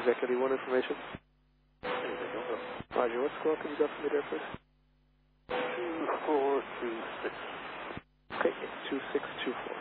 Executive 1 information. Roger, what score can you got from me there, please? 2426. Okay, 2624.